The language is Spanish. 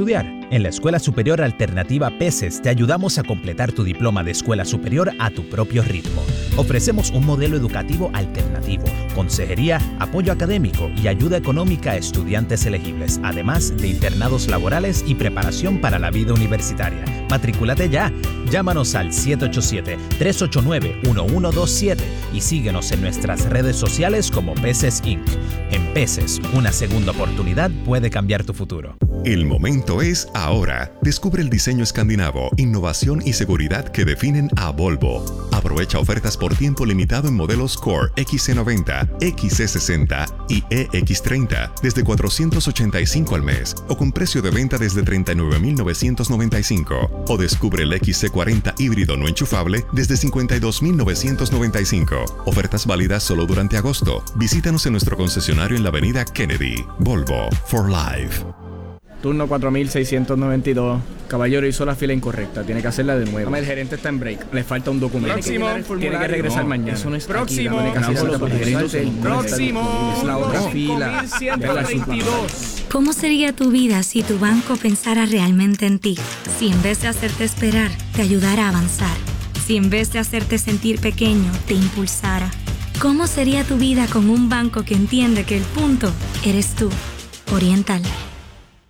estudiar? En la Escuela Superior Alternativa PECES te ayudamos a completar tu diploma de escuela superior a tu propio ritmo. Ofrecemos un modelo educativo alternativo, consejería, apoyo académico y ayuda económica a estudiantes elegibles, además de internados laborales y preparación para la vida universitaria. Matrículate ya. Llámanos al 787-389-1127 y síguenos en nuestras redes sociales como PECES Inc. En PECES, una segunda oportunidad puede cambiar tu futuro. El momento es ahora. Descubre el diseño escandinavo, innovación y seguridad que definen a Volvo. Aprovecha ofertas por tiempo limitado en modelos Core XC90, XC60 y EX30 desde $485 al mes o con precio de venta desde $39,995. O descubre el XC40 híbrido no enchufable desde $52,995. Ofertas válidas solo durante agosto. Visítanos en nuestro concesionario en la avenida Kennedy. Volvo for Life. Turno 4692. Caballero, hizo la fila incorrecta. Tiene que hacerla de nuevo. El gerente está en break. Le falta un documento. Próximo. Tiene que regresar mañana. Eso no es Próximo. Próximo. Es la otra fila. 1122. ¿Cómo sería tu vida si tu banco pensara realmente en ti? Si en vez de hacerte esperar, te ayudara a avanzar. Si en vez de hacerte sentir pequeño, te impulsara. ¿Cómo sería tu vida con un banco que entiende que el punto eres tú? Oriental.